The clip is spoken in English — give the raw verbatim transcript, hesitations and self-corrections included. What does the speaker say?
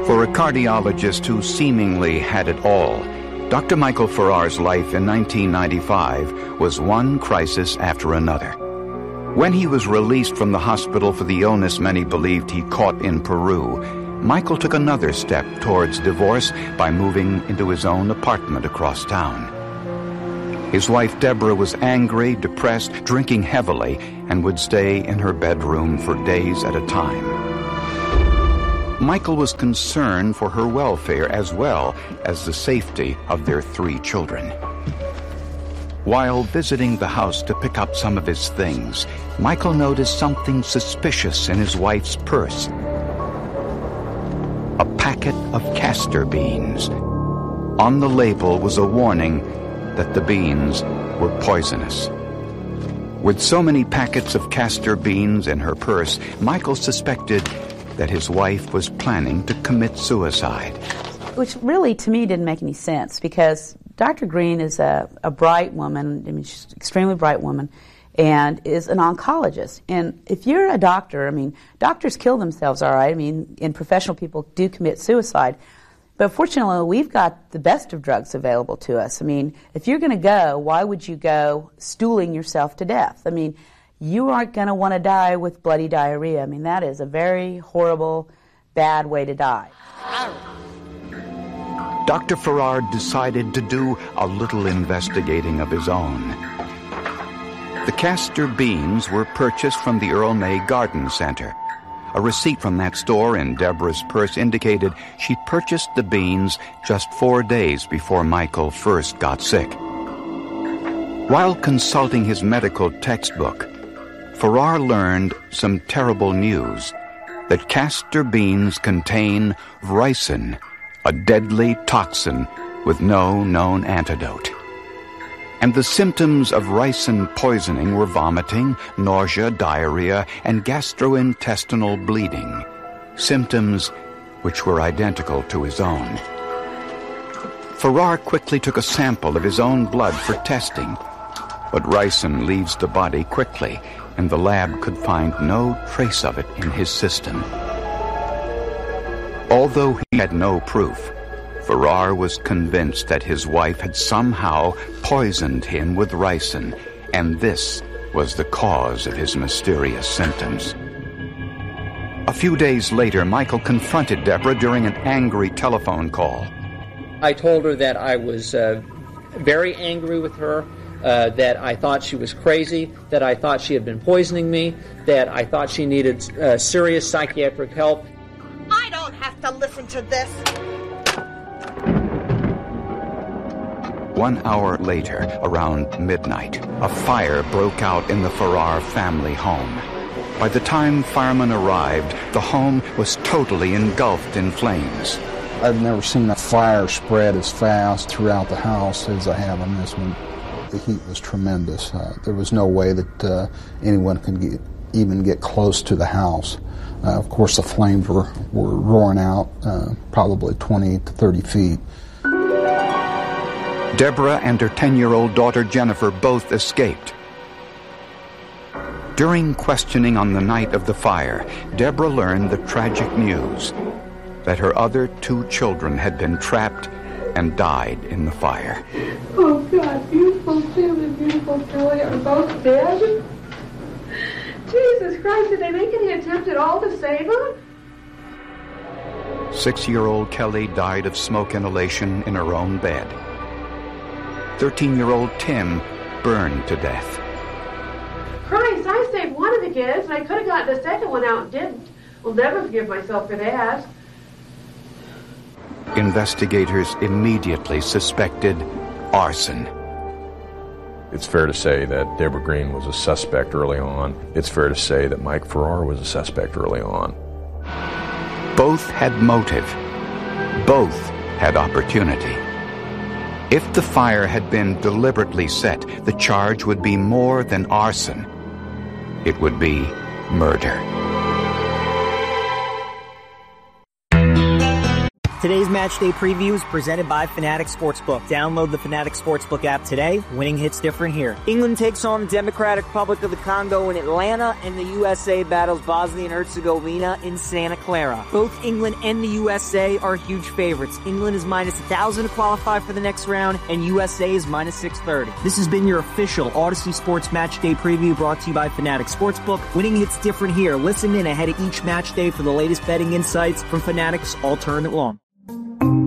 For a cardiologist who seemingly had it all, Doctor Michael Farrar's life in nineteen ninety-five was one crisis after another. When he was released from the hospital for the illness many believed he caught in Peru, Michael took another step towards divorce by moving into his own apartment across town. His wife Deborah was angry, depressed, drinking heavily, and would stay in her bedroom for days at a time. Michael was concerned for her welfare as well as the safety of their three children. While visiting the house to pick up some of his things, Michael noticed something suspicious in his wife's purse. A packet of castor beans. On the label was a warning that the beans were poisonous. With so many packets of castor beans in her purse, Michael suspected that his wife was planning to commit suicide. Which really, to me, didn't make any sense, because Doctor Green is a, a bright woman, I mean, she's an extremely bright woman, and is an oncologist. And if you're a doctor, I mean, doctors kill themselves, all right? I mean, and professional people do commit suicide. But fortunately, we've got the best of drugs available to us. I mean, if you're going to go, why would you go stooling yourself to death? I mean, you aren't going to want to die with bloody diarrhea. I mean, that is a very horrible, bad way to die. Doctor Farrar decided to do a little investigating of his own. The castor beans were purchased from the Earl May Garden Center. A receipt from that store in Deborah's purse indicated she purchased the beans just four days before Michael first got sick. While consulting his medical textbook, Farrar learned some terrible news, that castor beans contain ricin, a deadly toxin with no known antidote. And the symptoms of ricin poisoning were vomiting, nausea, diarrhea, and gastrointestinal bleeding, symptoms which were identical to his own. Farrar quickly took a sample of his own blood for testing, but ricin leaves the body quickly, and the lab could find no trace of it in his system. Although he had no proof, Farrar was convinced that his wife had somehow poisoned him with ricin, and this was the cause of his mysterious symptoms. A few days later, Michael confronted Deborah during an angry telephone call. I told her that I was uh, very angry with her, uh, that I thought she was crazy, that I thought she had been poisoning me, that I thought she needed uh, serious psychiatric help. I don't have to listen to this. One hour later, around midnight, a fire broke out in the Farrar family home. By the time firemen arrived, the home was totally engulfed in flames. I've never seen a fire spread as fast throughout the house as I have on this one. The heat was tremendous. Uh, there was no way that uh, anyone could get, even get close to the house. Uh, of course, the flames were, were roaring out uh, probably twenty to thirty feet. Deborah and her ten-year-old daughter Jennifer both escaped. During questioning on the night of the fire, Deborah learned the tragic news that her other two children had been trapped and died in the fire. Oh, God, beautiful Tim and beautiful Joy are both dead? Jesus Christ, did they make any attempt at all to save them? Six-year-old Kelly died of smoke inhalation in her own bed. Thirteen-year-old Tim burned to death. Christ, I saved one of the kids, and I could have gotten the second one out and didn't. Will never forgive myself for that. Investigators immediately suspected arson. It's fair to say that Deborah Green was a suspect early on. It's fair to say that Mike Farrar was a suspect early on. Both had motive. Both had opportunity. If the fire had been deliberately set, the charge would be more than arson. It would be murder. Today's match day preview is presented by Fanatics Sportsbook. Download the Fanatics Sportsbook app today. Winning hits different here. England takes on the Democratic Republic of the Congo in Atlanta, and the U S A battles Bosnia and Herzegovina in Santa Clara. Both England and the U S A are huge favorites. England is minus one thousand to qualify for the next round, and U S A is minus six thirty. This has been your official Odyssey Sports Match Day preview brought to you by Fanatics Sportsbook. Winning hits different here. Listen in ahead of each match day for the latest betting insights from Fanatics all tournament long.